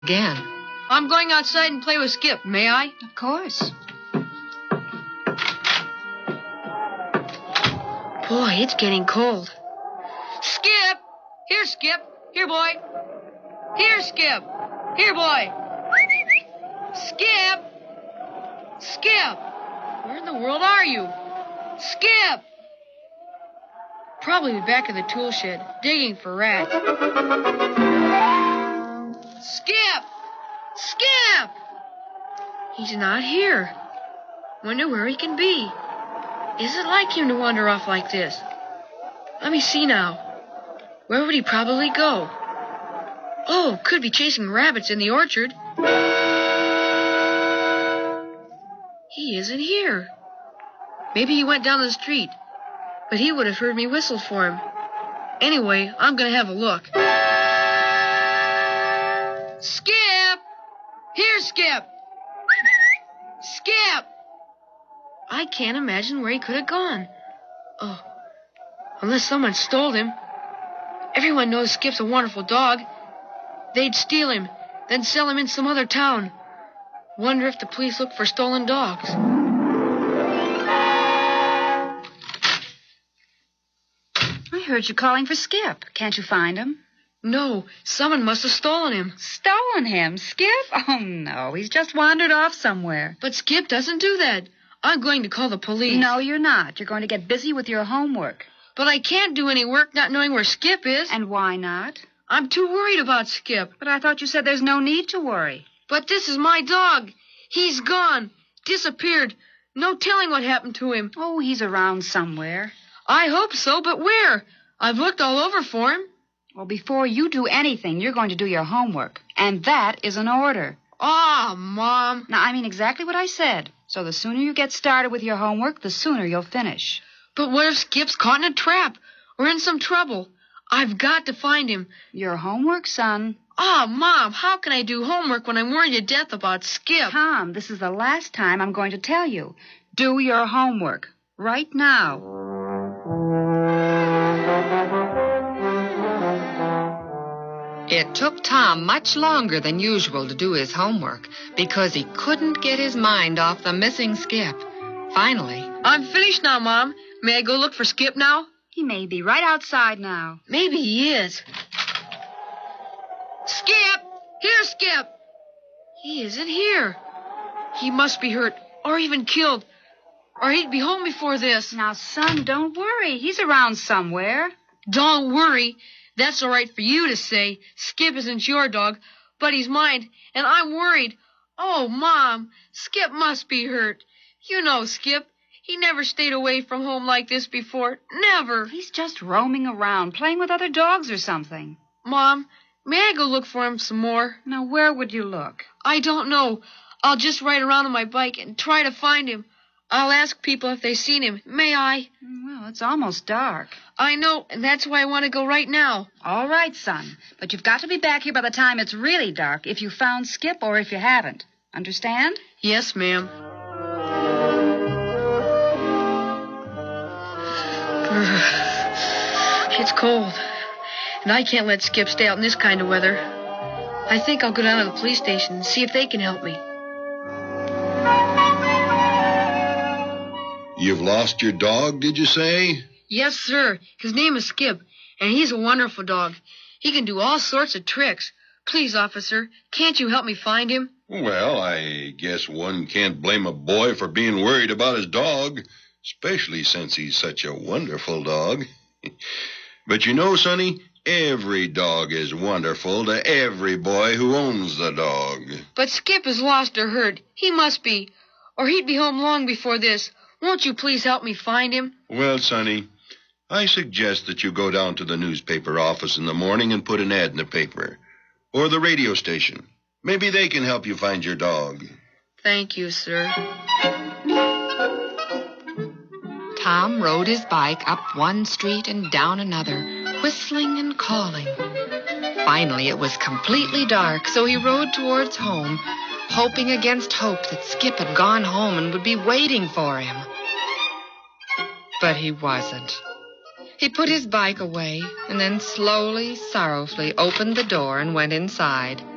again. I'm going outside and play with Skip. May I? Of course. Boy, it's getting cold. Skip! Here, Skip. Here, boy. Here, Skip. Here, boy. Skip! Skip! Where in the world are you? Skip! Probably back in the tool shed, digging for rats. Skip! Skip! He's not here. Wonder where he can be. Is it like him to wander off like this? Let me see now. Where would he probably go? Oh, could be chasing rabbits in the orchard. He isn't here. Maybe he went down the street, but he would have heard me whistle for him. Anyway, I'm going to have a look. Skip! Here, Skip! Skip! I can't imagine where he could have gone. Oh, unless someone stole him. Everyone knows Skip's a wonderful dog. They'd steal him, then sell him in some other town. Wonder if the police look for stolen dogs. I heard you calling for Skip. Can't you find him? No, someone must have stolen him. Stolen him? Skip? Oh, no, he's just wandered off somewhere. But Skip doesn't do that. I'm going to call the police. No, you're not. You're going to get busy with your homework. But I can't do any work not knowing where Skip is. And why not? I'm too worried about Skip. But I thought you said there's no need to worry. But this is my dog. He's gone. Disappeared. No telling what happened to him. Oh, he's around somewhere. I hope so, but where? I've looked all over for him. Well, before you do anything, you're going to do your homework. And that is an order. Ah, Mom. Now, I mean exactly what I said. So the sooner you get started with your homework, the sooner you'll finish. But what if Skip's caught in a trap or in some trouble? I've got to find him. Your homework, son. Ah, Mom, how can I do homework when I'm worried to death about Skip? Tom, this is the last time I'm going to tell you. Do your homework. Right now. It took Tom much longer than usual to do his homework because he couldn't get his mind off the missing Skip. Finally... I'm finished now, Mom. May I go look for Skip now? He may be right outside now. Maybe he is. Skip! Here, Skip! He isn't here. He must be hurt or even killed. Or he'd be home before this. Now, son, don't worry. He's around somewhere. Don't worry. That's all right for you to say. Skip isn't your dog, but he's mine, and I'm worried. Oh, Mom, Skip must be hurt. You know Skip. He never stayed away from home like this before. Never. He's just roaming around, playing with other dogs or something. Mom, may I go look for him some more? Now, where would you look? I don't know. I'll just ride around on my bike and try to find him. I'll ask people if they've seen him. May I? Well, it's almost dark. I know, and that's why I want to go right now. All right, son. But you've got to be back here by the time it's really dark if you found Skip or if you haven't. Understand? Yes, ma'am. It's cold, and I can't let Skip stay out in this kind of weather. I think I'll go down to the police station and see if they can help me. You've lost your dog, did you say? Yes, sir. His name is Skip, and he's a wonderful dog. He can do all sorts of tricks. Please, officer, can't you help me find him? Well, I guess one can't blame a boy for being worried about his dog, especially since he's such a wonderful dog. But you know, Sonny, every dog is wonderful to every boy who owns the dog. But Skip is lost or hurt. He must be, or he'd be home long before this. Won't you please help me find him? Well, Sonny, I suggest that you go down to the newspaper office in the morning and put an ad in the paper. Or the radio station. Maybe they can help you find your dog. Thank you, sir. Tom rode his bike up one street and down another, whistling and calling. Finally, it was completely dark, so he rode towards home, hoping against hope that Skip had gone home and would be waiting for him. But he wasn't. He put his bike away and then slowly, sorrowfully opened the door and went inside.